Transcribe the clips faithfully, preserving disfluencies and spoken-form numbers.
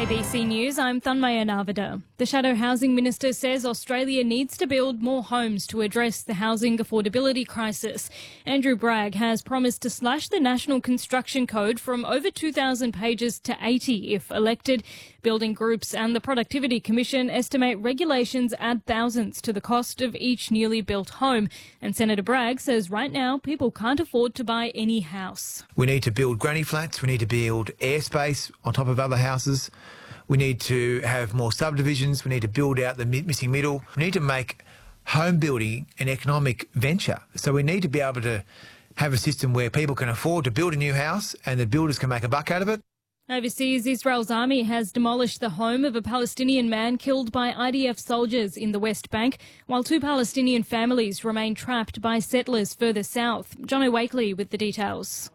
A B C News, I'm Thanmaya Narvada. The Shadow Housing Minister says Australia needs to build more homes to address the housing affordability crisis. Andrew Bragg has promised to slash the National Construction Code from over two thousand pages to eighty if elected. Building groups and the Productivity Commission estimate regulations add thousands to the cost of each newly built home. And Senator Bragg says right now people can't afford to buy any house. We need to build granny flats. We need to build airspace on top of other houses. We need to have more subdivisions. We need to build out the missing middle. We need to make home building an economic venture. So we need to be able to have a system where people can afford to build a new house and the builders can make a buck out of it. Overseas, Israel's army has demolished the home of a Palestinian man killed by I D F soldiers in the West Bank, while two Palestinian families remain trapped by settlers further south. John Wakely with the details.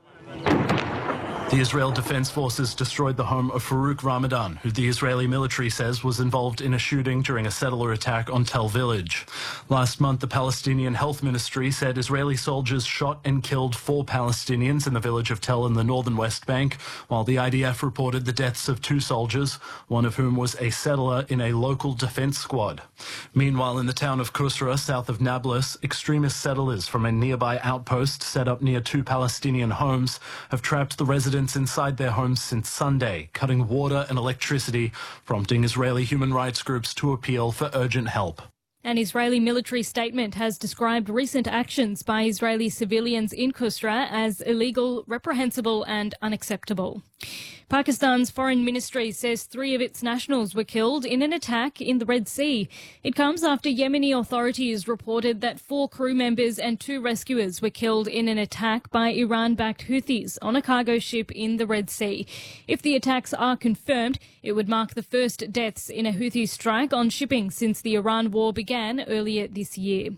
The Israel Defense Forces destroyed the home of Farouk Ramadan, who the Israeli military says was involved in a shooting during a settler attack on Tel Village. Last month, the Palestinian Health Ministry said Israeli soldiers shot and killed four Palestinians in the village of Tel in the northern West Bank, while the I D F reported the deaths of two soldiers, one of whom was a settler in a local defense squad. Meanwhile, in the town of Kusra, south of Nablus, extremist settlers from a nearby outpost set up near two Palestinian homes have trapped the residents inside their homes since Sunday, cutting water and electricity, prompting Israeli human rights groups to appeal for urgent help. An Israeli military statement has described recent actions by Israeli civilians in Kusra as illegal, reprehensible and unacceptable. Pakistan's foreign ministry says three of its nationals were killed in an attack in the Red Sea. It comes after Yemeni authorities reported that four crew members and two rescuers were killed in an attack by Iran-backed Houthis on a cargo ship in the Red Sea. If the attacks are confirmed, it would mark the first deaths in a Houthi strike on shipping since the Iran war began earlier this year.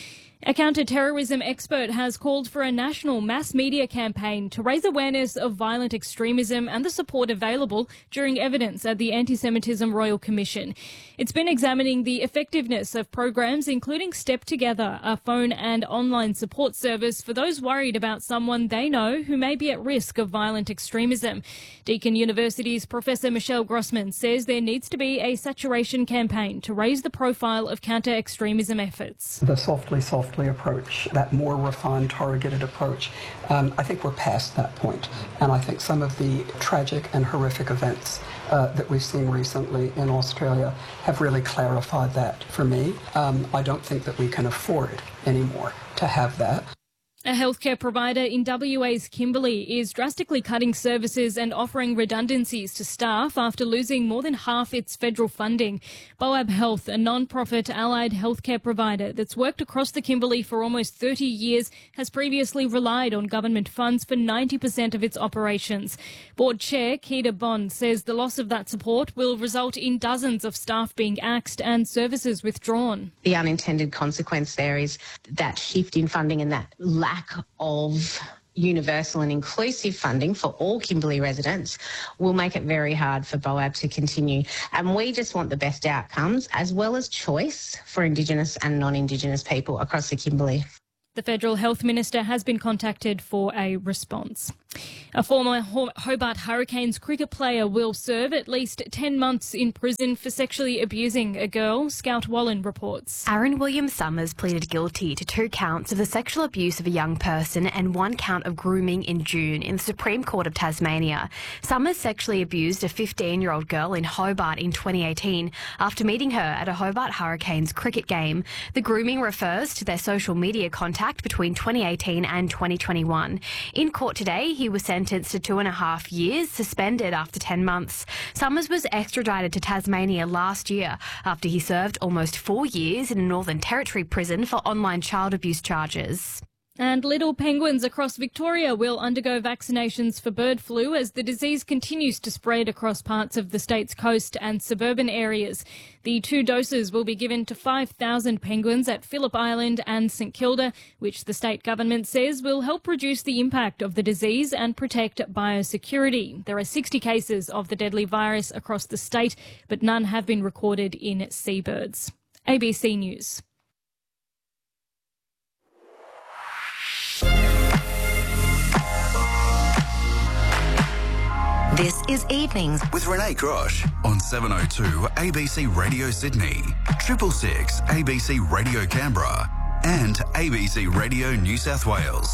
A counter-terrorism expert has called for a national mass media campaign to raise awareness of violent extremism and the support available during evidence at the Anti-Semitism Royal Commission. It's been examining the effectiveness of programs including Step Together, a phone and online support service for those worried about someone they know who may be at risk of violent extremism. Deakin University's Professor Michelle Grossman says there needs to be a saturation campaign to raise the profile of counter-extremism efforts. The softly, softly approach, that more refined, targeted approach, um, I think we're past that point. And I think some of the tragic and horrific events uh, that we've seen recently in Australia have really clarified that for me. Um, I don't think that we can afford anymore to have that. A healthcare provider in W A's Kimberley is drastically cutting services and offering redundancies to staff after losing more than half its federal funding. Boab Health, a non-profit allied healthcare provider that's worked across the Kimberley for almost thirty years, has previously relied on government funds for ninety percent of its operations. Board Chair Keita Bond says the loss of that support will result in dozens of staff being axed and services withdrawn. The unintended consequence there is that shift in funding and that lack of universal and inclusive funding for all Kimberley residents will make it very hard for Boab to continue. And we just want the best outcomes as well as choice for Indigenous and non-Indigenous people across the Kimberley. The Federal Health Minister has been contacted for a response. A former Hobart Hurricanes cricket player will serve at least ten months in prison for sexually abusing a girl, Scout Wallen reports. Aaron Williams-Summers pleaded guilty to two counts of the sexual abuse of a young person and one count of grooming in June in the Supreme Court of Tasmania. Summers sexually abused a fifteen-year-old girl in Hobart in twenty eighteen after meeting her at a Hobart Hurricanes cricket game. The grooming refers to their social media contact between twenty eighteen and twenty twenty-one. In court today, he was sentenced to two and a half years, suspended after ten months. Summers was extradited to Tasmania last year after he served almost four years in a Northern Territory prison for online child abuse charges. And little penguins across Victoria will undergo vaccinations for bird flu as the disease continues to spread across parts of the state's coast and suburban areas. The two doses will be given to five thousand penguins at Phillip Island and St Kilda, which the state government says will help reduce the impact of the disease and protect biosecurity. There are sixty cases of the deadly virus across the state, but none have been recorded in seabirds. A B C News. This is Evenings with Renee Grosh on seven oh two A B C Radio Sydney, triple six A B C Radio Canberra and A B C Radio New South Wales.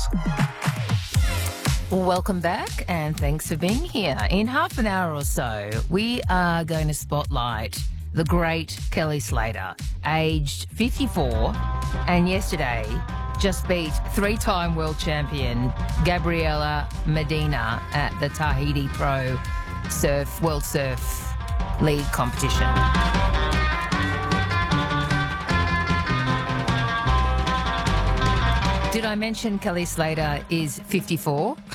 Welcome back and thanks for being here. In half an hour or so, we are going to spotlight the great Kelly Slater, aged fifty-four, and yesterday just beat three-time world champion Gabriela Medina at the Tahiti Pro Surf World Surf League competition. Did I mention Kelly Slater is fifty-four?